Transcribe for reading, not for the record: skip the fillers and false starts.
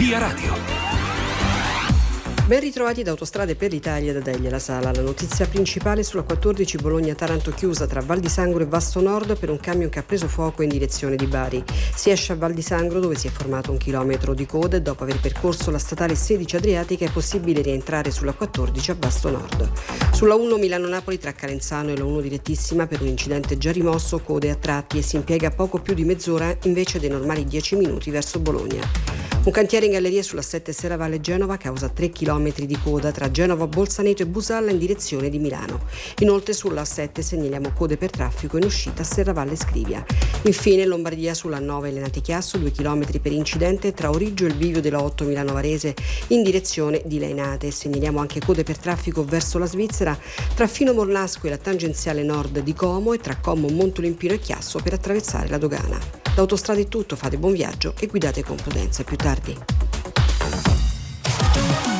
Via Radio. Ben ritrovati da Autostrade per l'Italia da Delia La Sala. La notizia principale sulla 14 Bologna-Taranto chiusa tra Val di Sangro e Vasto Nord per un camion che ha preso fuoco in direzione di Bari. Si esce a Val di Sangro dove si è formato 1 chilometro di coda e dopo aver percorso la statale 16 Adriatica è possibile rientrare sulla 14 a Vasto Nord. Sulla 1 Milano-Napoli tra Calenzano e la 1 direttissima per un incidente già rimosso, code a tratti e si impiega poco più di mezz'ora invece dei normali 10 minuti verso Bologna. Un cantiere in galleria sulla 7 Serravalle Genova causa 3 chilometri di coda tra Genova, Bolzaneto e Busalla in direzione di Milano. Inoltre sulla 7 segnaliamo code per traffico in uscita a Serravalle Scrivia. Infine Lombardia sulla 9 Lenati Chiasso, 2 chilometri per incidente tra Origgio e il bivio della 8 Milano Varese in direzione di Lainate. Segnaliamo anche code per traffico verso la Svizzera tra Fino Mornasco e la tangenziale nord di Como e tra Como, Montolimpino e Chiasso per attraversare la dogana. Da Autostrade è tutto, fate buon viaggio e guidate con prudenza. Più tardi.